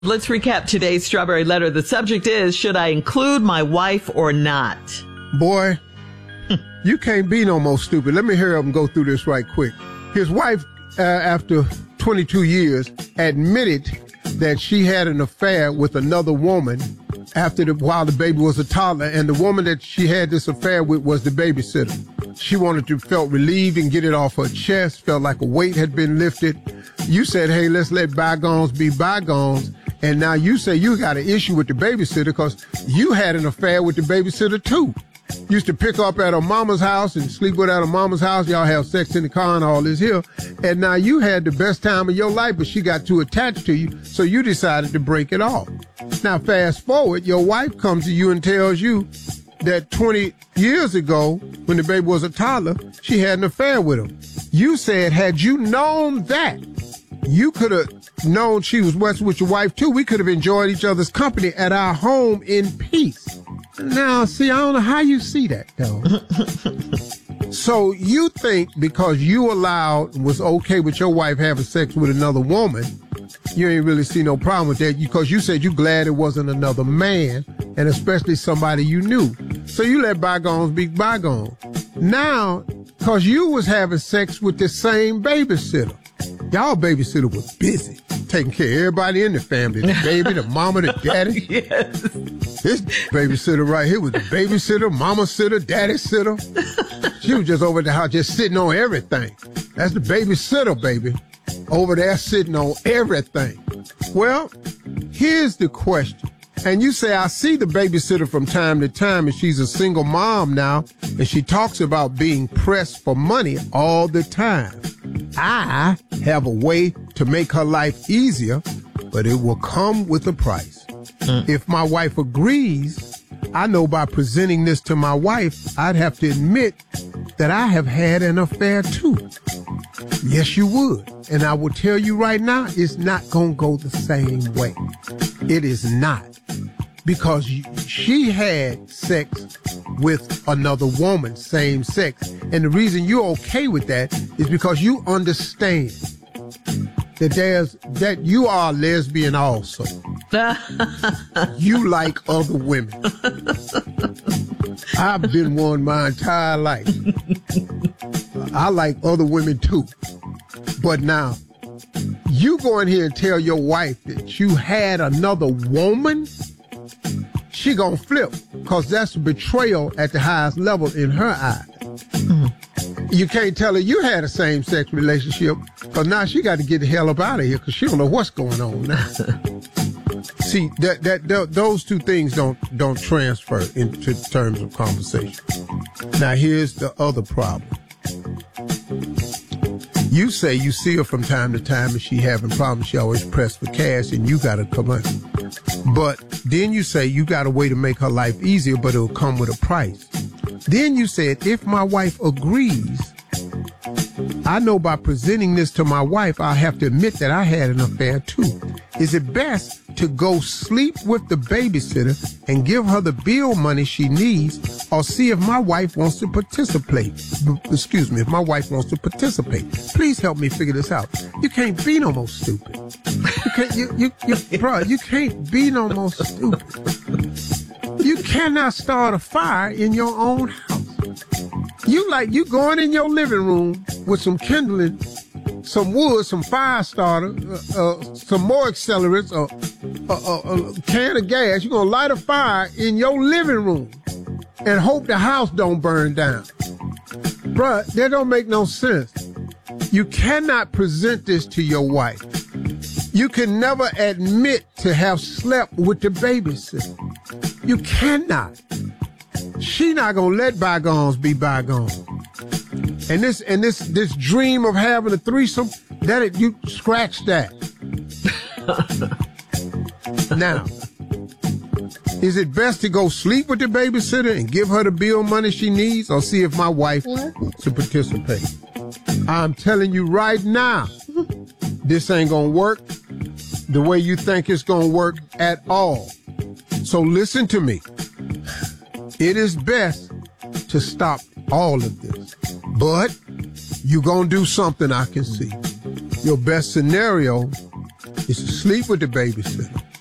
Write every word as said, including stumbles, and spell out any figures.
Let's recap today's Strawberry Letter. The subject is, should I include my wife or not? Boy, you can't be no more stupid. Let me hear him go through this right quick. His wife, uh, after twenty-two years, admitted that she had an affair with another woman after the, while the baby was a toddler, and the woman that she had this affair with was the babysitter. She wanted to, felt relieved and get it off her chest, felt like a weight had been lifted. You said, hey, let's let bygones be bygones. And now you say you got an issue with the babysitter because you had an affair with the babysitter too. Used to pick up at her mama's house and sleep with her at her mama's house. Y'all have sex in the car and all this here. And now you had the best time of your life, but she got too attached to you, so you decided to break it off. Now fast forward, your wife comes to you and tells you that twenty years ago, when the baby was a toddler, she had an affair with him. You said, had you known that, you could have known she was west with your wife too. We could have enjoyed each other's company at our home in peace. Now, see, I don't know how you see that, though. So you think because you allowed, was okay with your wife having sex with another woman, you ain't really see no problem with that because you said you glad it wasn't another man, and especially somebody you knew. So you let bygones be bygones. Now, because you was having sex with the same babysitter. Y'all babysitter was busy taking care of everybody in the family. The baby, the mama, the daddy. Yes. This babysitter right here was the babysitter, mama sitter, daddy sitter. She was just over at the house just sitting on everything. That's the babysitter, baby. Over there sitting on everything. Well, here's the question. And you say, I see the babysitter from time to time, and she's a single mom now, and she talks about being pressed for money all the time. I have a way to make her life easier, but it will come with a price. Mm. If my wife agrees, I know by presenting this to my wife, I'd have to admit that I have had an affair too. Yes, you would. And I will tell you right now, it's not going to go the same way. It is not. Because she had sex with another woman, same sex. And the reason you're okay with that is because you understand that there's, that you are a lesbian also. You like other women. I've been one my entire life. I like other women too. But now, you go in here and tell your wife that you had another woman, she gonna flip, because that's betrayal at the highest level in her eyes. Mm. You can't tell her you had a same-sex relationship, because now she got to get the hell up out of here, because she don't know what's going on now. See, that, that that those two things don't don't transfer into terms of conversation. Now, here's the other problem. You say you see her from time to time and she having problems. She always pressed for cash and you got to come in. But then you say you got a way to make her life easier, but it'll come with a price. Then you said, if my wife agrees, I know by presenting this to my wife, I have to admit that I had an affair too. Is it best to go sleep with the babysitter and give her the bill money she needs, or see if my wife wants to participate? B- excuse me, if my wife wants to participate. Please help me figure this out. You can't be no more stupid. You can't, you, you, you, bro, you can't be no more stupid. You cannot start a fire in your own house. You like, you going in your living room with some kindling, some wood, some fire starter, uh, uh, some more accelerants, a uh, uh, uh, uh, can of gas. You're going to light a fire in your living room and hope the house don't burn down. Bruh, that don't make no sense. You cannot present this to your wife. You can never admit to have slept with the babysitter. You cannot. She not gonna let bygones be bygones. And this and this this dream of having a threesome, that it, you scratch that. Now, is it best to go sleep with the babysitter and give her the bill money she needs, or see if my wife wants to participate? I'm telling you right now, this ain't gonna work the way you think it's gonna work at all. So listen to me. It is best to stop all of this. But you're gonna do something I can see. Your best scenario is to sleep with the babysitter.